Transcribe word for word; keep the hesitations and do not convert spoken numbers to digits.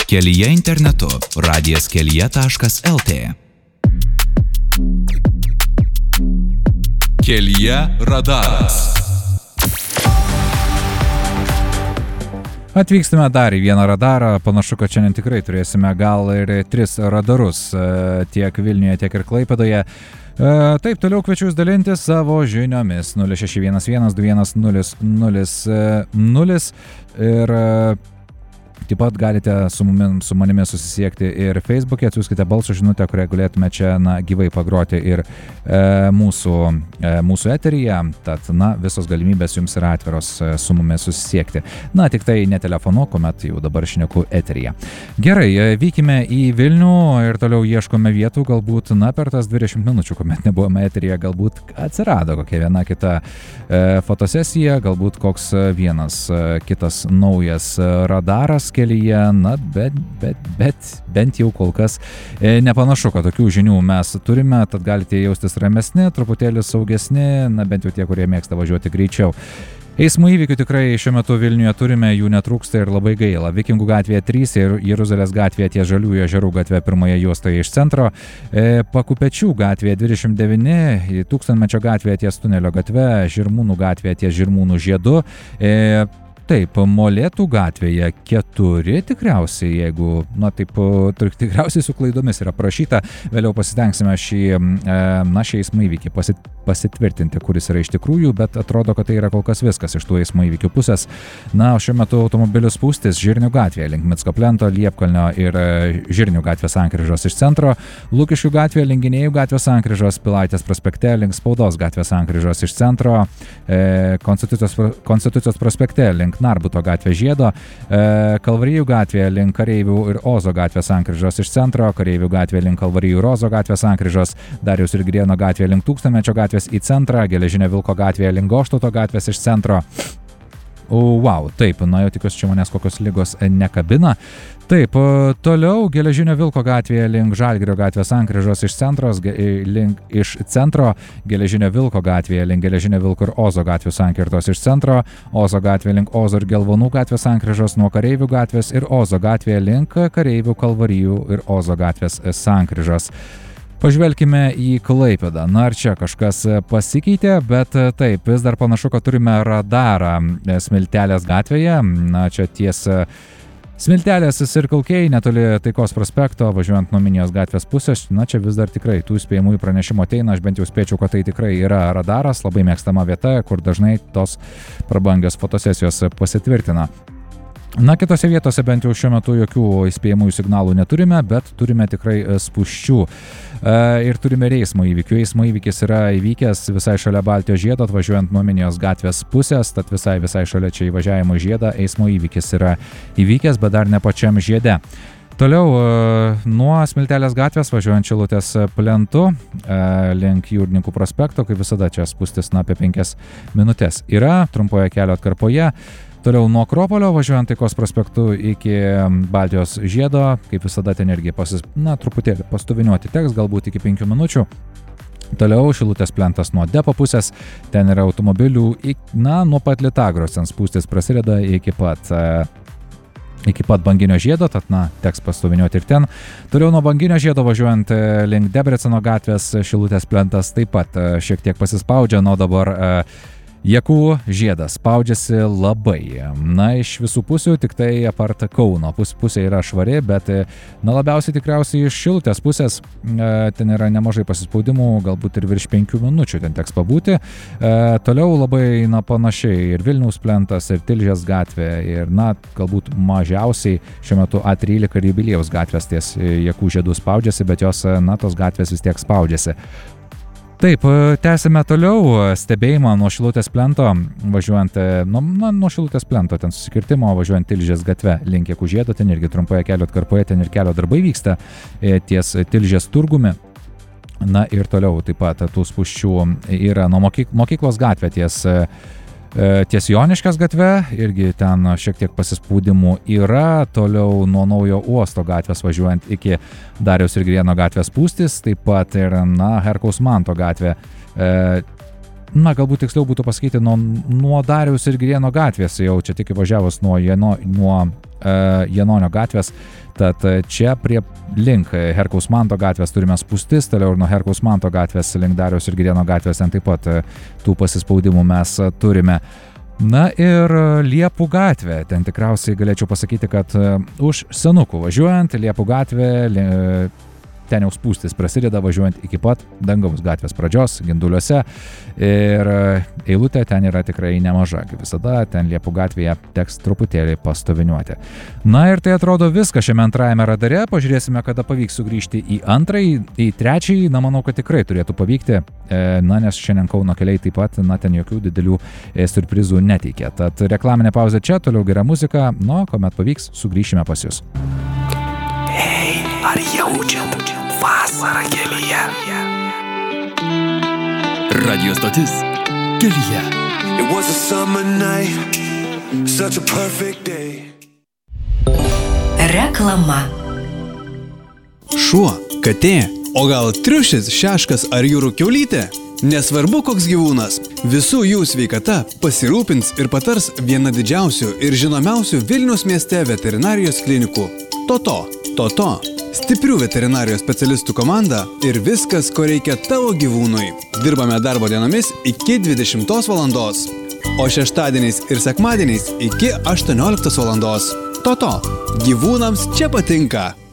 Kelyje internetu radijas kelyje taškas lt. Kelyje radaras. Atvykstame dar į vieną radarą, panašu, kad šiandien tikrai turėsime gal ir tris radarus tiek Vilniuje, tiek ir Klaipėdoje. Taip, toliau kviečiu jūs dalintis savo žiniomis nulis šeši vienas vienas du vienas nulis nulis nulis ir taip pat galite su, mumi, su manimi susisiekti ir Facebook'e, atsiųskite balso žinutę, kurią galėtume čia na, gyvai pagroti ir e, mūsų, e, mūsų eteryje, tad na, visos galimybės jums yra atviros e, su mumis susisiekti. Na, tik tai ne telefonu, kuomet jau dabar šneku eteryje. Gerai, e, vykime į Vilnių ir toliau ieškome vietų, galbūt na, per tas dvidešimt minučių, kuomet nebuvome eteryje, galbūt atsirado kokia viena kita e, fotosesija, galbūt koks vienas e, kitas naujas radaras kelyje, na, bet, bet, bet bent jau kol kas e, nepanašu, kad tokių žinių mes turime, tad galite jaustis ramesni, truputėlį saugesni, na, bent jau tie, kurie mėgsta važiuoti greičiau. Eismo įvykių tikrai šiuo metu Vilniuje turime, jų netrūksta ir labai gaila. Vikingų gatvėje trys ir Jeruzalės gatvėje ties Žaliųjų ežerų gatve pirmoje juostoje iš centro, e, Pakupečių gatvėje dvidešimt devyni, Tūkstantmečio gatvėje ties Tunelio gatve, Žirmūnų gatvėje ties Žirmūnų žiedu, e, Taip, Molėtų gatvėje keturi tikriausiai, jeigu, na taip, tikriausiai su klaidomis yra prašyta, vėliau pasitengsime šį, na, šį eismo įvykį pasit, pasitvirtinti, kuris yra iš tikrųjų, bet atrodo, kad tai yra kol kas viskas iš tų eismo įvykių pusės. Na, o šiuo metu automobilių spūstis Žirnių gatvėje, link Micko plento, Liepkalnio ir Žirnių gatvės sankryžos iš centro, Lukiškių gatvėje, link Gynėjų gatvės sankryžos, Pilaitės prospekte, link Spaudos gatvės sankryžos iš centro, e, Konstitucijos, Konstitucijos prospekte, link Narbuto gatvė žiedo, e, Kalvarijų gatvė link Kareivių ir Ozo gatvės sankryžos iš centro, Kareivių gatvė link Kalvarijų ir Ozo gatvės sankryžos, Dariaus ir Girėno gatvė link Tūkstantmečio gatvės į centrą, Geležinio Vilko gatvė link Goštauto gatvės iš centro. O, wow, taip, na jau tikiuosi čia manęs kokios ligos nekabina. Taip, toliau Geležinio Vilko gatvėje link Žalgirio gatvės sankryžos iš centros, link iš centro, Geležinio Vilko gatvėje link Geležinio Vilko ir Ozo gatvių sankirtos iš centro, Ozo gatvėje link Ozo ir Gelvonų gatvės sankryžos nuo Kareivių gatvės ir Ozo gatvėje link Kareivių, Kalvarijų ir Ozo gatvės sankryžos. Pažvelkime į Klaipėdą. Na, ar čia kažkas pasikeitė, bet taip, vis dar panašu, kad turime radarą Smiltelės gatvėje. Na, čia ties Smiltelės Circle K, netoli Taikos prospekto, važiuojant nuo Minijos gatvės pusės. Na, čia vis dar tikrai tų spėjimų pranešimų ateina. Aš bent jau spėčiau, kad tai tikrai yra radaras, labai mėgstama vieta, kur dažnai tos prabangios fotosesijos pasitvirtina. Na, kitose vietose bent jau šiuo metu jokių įspėjamųjų signalų neturime, bet turime tikrai spūsčių. E, ir turime ir eismo įvykių. Eismo įvykis yra įvykęs visai šalia Baltijos žiedo, atvažiuojant nuo Minijos gatvės pusės, tad visai visai šalia čia įvažiavimo žiedą eismo įvykis yra įvykęs, bet dar ne pačiam žiede. Toliau nuo Smiltelės gatvės važiuojant Šilutės plentu link Jūrininkų prospekto, kaip visada čia spūstis na apie penkias minutės yra trumpoje kelio atkarpoje. Toliau nuo Akropolio važiuojant Taikos prospektu iki Baltijos žiedo, kaip visada ten irgi pasis, na, truputėlį pastuviniuoti teks, galbūt iki penkių minučių. Toliau Šilutės plentas nuo depo pusės, ten yra automobilių, na, nuo pat Litagros, ten spūstis prasideda iki pat... iki pat Banginio žiedo, tad, na, teks pastuviniuoti ir ten. Toliau nuo Banginio žiedo važiuojant link Debreceno gatvės, Šilutės plentas taip pat šiek tiek pasispaudžia, nuo dabar Jakų žiedas spaudžiasi labai. Na, iš visų pusių, tik tai apart Kauno Pus, pusė yra švari, bet, na, labiausiai tikriausiai iš Šilutės pusės e, ten yra nemažai pasispaudimų, galbūt ir virš penkių minučių ten teks pabūti. E, toliau labai, na, panašiai ir Vilniaus plentas, ir Tilžės gatvė, ir, na, galbūt mažiausiai šiuo metu A trylika ir Jubiliejaus gatvės ties Jakų žiedų spaudžiasi, bet jos, na, tos gatvės vis tiek spaudžiasi. Taip, tęsime toliau stebėjimą nuo Šilutės plento, važiuojant, nu, na, nuo Šilutės plento, ten susikirtimo, važiuojant Tilžės gatve link Jakų žiedo, ten irgi trumpoje kelio atkarpoje, ten ir kelio darbai vyksta ties Tilžės turgumi. Na ir toliau taip pat tų spūsčių yra nuo mokyk- mokyklos gatvė ties ties Joniškės gatve, irgi ten šiek tiek pasispūdimų yra, toliau nuo Naujo uosto gatvės važiuojant iki Dariaus ir Girėno gatvės spūstis, taip pat ir, na, Herkaus Manto gatvė, e, na, galbūt tiksliau būtų pasakyti, nuo, nuo Dariaus ir Girėno gatvės, jau čia tik įvažiavus nuo, Jano, nuo uh, Janonio gatvės, tad čia prie link Herkaus Manto gatvės turime spūstis, toliau ir nuo Herkaus Manto gatvės link Dariaus ir Girėno gatvės, ten taip pat tų pasispaudimų mes turime. Na ir Liepų gatvė, ten tikriausiai galėčiau pasakyti, kad už Senukų važiuojant, Liepų gatvė, ten jau spūstis prasideda važiuojant iki pat Dangaus gatvės pradžios, Ginduliuose, ir eilutė ten yra tikrai nemaža, kaip visada, ten Liepų gatvėje teks truputėlį pastoviniuoti. Na ir tai atrodo viskas šiame antrajame radare, pažiūrėsime, kada pavyks sugrįžti į antrąjį, į trečiąjį, na manau, kad tikrai turėtų pavykti, na nes šiandien Kauno keliai taip pat, na ten jokių didelių surprizų neteikia. Tad reklaminė pauzė čia, toliau gera muzika, nu, kuomet pavyks, sugrįšime pas jus. Hei, ar jaučiat vasarą kelyje? Radio stotis Kelyje. It was a summer night, such a perfect day. Reklama. Šuo, katė, o gal triušis, šeškas ar jūrų kiaulytė? Nesvarbu koks gyvūnas, visų jų sveikata pasirūpins ir patars viena didžiausių ir žinomiausių Vilniaus mieste veterinarijos klinikų. Toto, Toto. Stiprių veterinarijos specialistų komanda ir viskas, ko reikia tavo gyvūnui. Dirbame darbo dienomis iki dvidešimtos valandos, o šeštadieniais ir sekmadieniais iki aštuonioliktos valandos. Toto. Gyvūnams čia patinka.